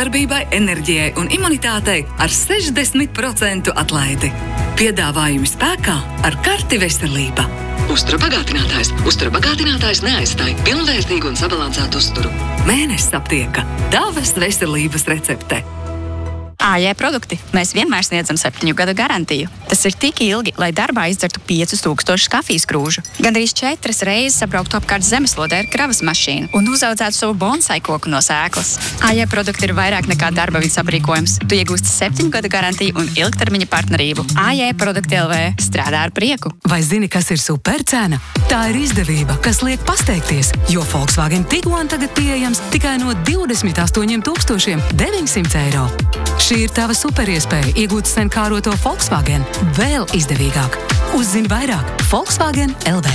darbībai, enerģijai un imunitātei ar 60% atlaidi. Piedāvājumi spēkā ar karti Veselība. Uzturabagātinātājs neaizstāj pilnvērtīgu un sabalansētu uzturu. Mēnesis aptieka. Tavas veselības recepte. AJ produkti. Mēs vienmēr sniedzam 7 gadu garantiju. Tas ir tik ilgi, lai darbā izdzertu 5000 kafijas krūžu. Gandrīz 4 reizes sabrauktu apkārt zemeslodē ar kravas mašīnu un uzaudzētu savu bonsai koku no sēklas. AJ produkti ir vairāk nekā darba vidas aprīkojums. Tu iegūsti 7 gadu garantiju un ilgtermiņa partnerību. AJ produkti LV strādā ar prieku. Vai zini, kas ir supercena? Tā ir izdevība, kas liek pasteikties, jo Volkswagen Tiguan tagad pieejams tikai no 28 900 eiro. Šī ir tava superiespēja iegūt sen kāroto Volkswagen vēl izdevīgāk. Uzzini vairāk Volkswagen LV.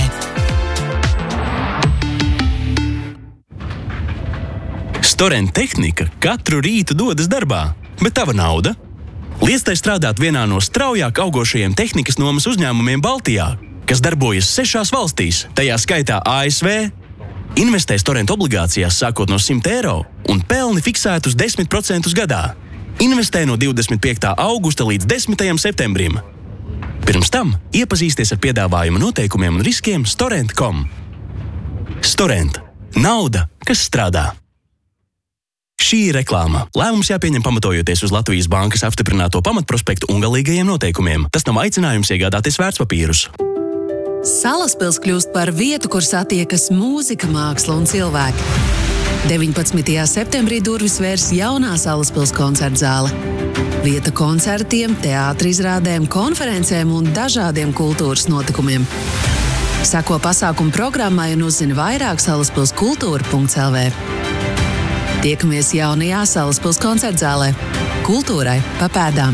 Storent tehnika katru rītu dodas darbā, bet tava nauda? Liec tai strādāt vienā no straujāk augošajiem tehnikas nomas uzņēmumiem Baltijā, kas darbojas 6 valstīs, tajā skaitā ASV. Investē Storent obligācijās sākot no 100 eiro un pelni fiksētus 10% gadā. Investē no 25. augusta līdz 10. septembrim. Pirms tam iepazīsties ar piedāvājuma noteikumiem un riskiem Storent.com. Storent. Nauda, kas strādā. Šī ir reklāma. Lēmums jāpieņem pamatojoties uz Latvijas bankas apstiprināto pamatprospektu un galīgajiem noteikumiem. Tas nav aicinājums iegādāties vērtspapīrus. Salaspils kļūst par vietu, kur satiekas mūzika, māksla un cilvēki. 19. septembrī durvis vērs jaunā Salaspils koncertzāle. Vieta koncertiem, teātra izrādēm, konferencēm un dažādiem kultūras notikumiem. Sako pasākumu programmai un uzzini vairāk salaspilskultūra.lv. Tiekamies jaunajā Salaspils koncertzālē. Kultūrai pa pēdām.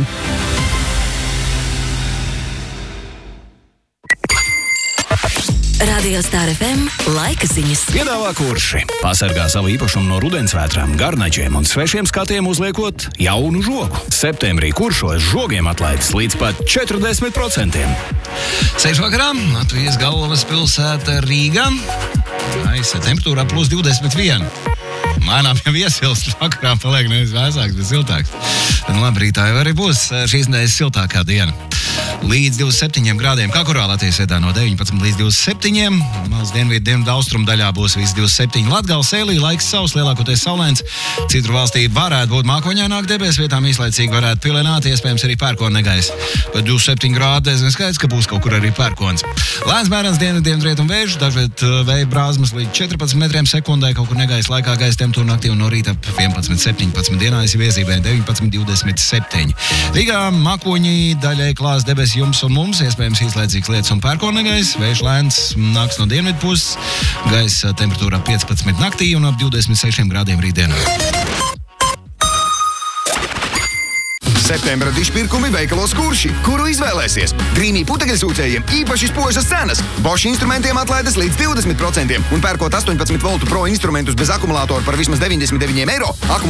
Radio Star FM laika ziņas. Piedāvā Kurši. Pasargā savu īpašumu no rudensvētrām, garnačiem un svešiem skatiem uzliekot jaunu žogu. Septembrī Kuršos žogiem atlaides līdz pat 40%. 6 vakarā Latvijas galvaspilsēta Rīga. Gaisa temperatūrā plus 21. Lēnām jau iesilst, vakarā paliek nevis vēsāks, bet siltāks. Labi, rītā jau arī būs šīs nedēļas siltākā diena. Līdz 27 grādiem Kakurā, Latvijas vietā no 19 līdz 27. Maz dienvidu austrumu daļā būs viss 27. Latgales, Sēlī, laiks sauss, lielākoties saulains. Citur valstī varētu būt mākoņaināk debes, vietām īslaicīgi varētu pilināt, iespējams arī pērkona negaiss. Pat 27 grādi diezgan skaidrs, ka būs kaut kur arī pērkons. Lēns mērens dienvidiem rietumu vēju, dažviet vēja brāzmas līdz 14 metriem sekundē, kaut kur negaiss laikā gaisa temperatūra naktī un no rīta 11-17 dienās iezīmē 19-27. Rīgā mākoņi daļai klās debes jums un mums, iespējams īslaicīgs lietus un pērkona negaiss, vējš lēns nāks no dienvidu puses, gaisa temperatūra 15 naktī un ap 26 grādiem rītdienā. Septembra dišpirkumi veikalos Kurši, kuru izvēlēsies. Grīnī putekļsūcējiem īpaši spožas cenas. Bosch instrumentiem atlaides līdz 20% un pērkot 18 voltu pro instrumentus bez akumulātoru par vismaz 99 eiro.